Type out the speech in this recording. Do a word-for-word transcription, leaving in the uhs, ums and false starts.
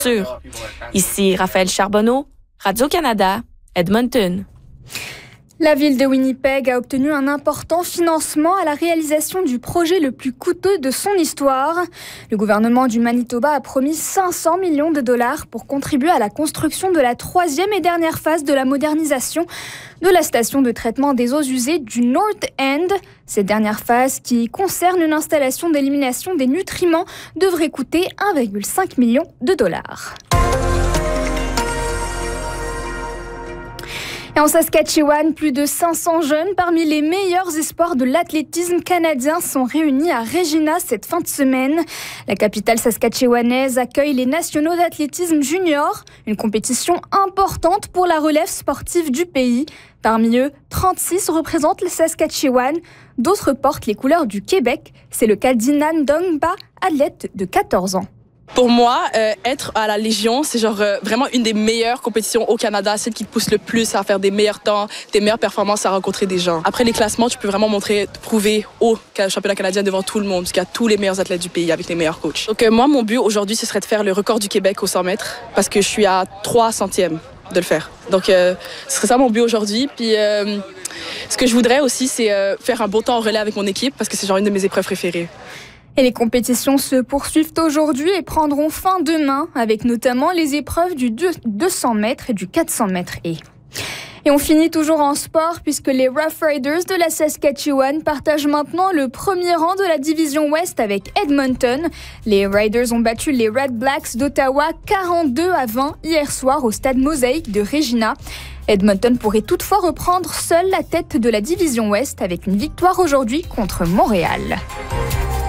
Ici Raphaël Charbonneau, Radio-Canada, Edmonton. La ville de Winnipeg a obtenu un important financement à la réalisation du projet le plus coûteux de son histoire. Le gouvernement du Manitoba a promis cinq cents millions de dollars pour contribuer à la construction de la troisième et dernière phase de la modernisation de la station de traitement des eaux usées du North End. Cette dernière phase, qui concerne une installation d'élimination des nutriments, devrait coûter un virgule cinq million de dollars. Et en Saskatchewan, plus de cinq cents jeunes parmi les meilleurs espoirs de l'athlétisme canadien sont réunis à Regina cette fin de semaine. La capitale saskatchewanaise accueille les nationaux d'athlétisme junior, une compétition importante pour la relève sportive du pays. Parmi eux, trente-six représentent le Saskatchewan, d'autres portent les couleurs du Québec. C'est le cas d'Inan Dongba, athlète de quatorze ans. Pour moi, euh, être à la Légion, c'est genre euh, vraiment une des meilleures compétitions au Canada, celle qui te pousse le plus à faire des meilleurs temps, des meilleures performances, à rencontrer des gens. Après les classements, tu peux vraiment montrer, prouver au championnat canadien devant tout le monde, parce qu'il y a tous les meilleurs athlètes du pays avec les meilleurs coachs. Donc euh, moi, mon but aujourd'hui, ce serait de faire le record du Québec au cent mètres, parce que je suis à trois centièmes de le faire. Donc euh, ce serait ça mon but aujourd'hui. Puis euh, ce que je voudrais aussi, c'est euh, faire un beau temps en relais avec mon équipe, parce que c'est genre une de mes épreuves préférées. Et les compétitions se poursuivent aujourd'hui et prendront fin demain, avec notamment les épreuves du deux cents mètres et du quatre cents mètres haies. Et on finit toujours en sport, puisque les Rough Riders de la Saskatchewan partagent maintenant le premier rang de la division Ouest avec Edmonton. Les Riders ont battu les Red Blacks d'Ottawa quarante-deux à vingt hier soir au stade Mosaïque de Regina. Edmonton pourrait toutefois reprendre seul la tête de la division Ouest avec une victoire aujourd'hui contre Montréal.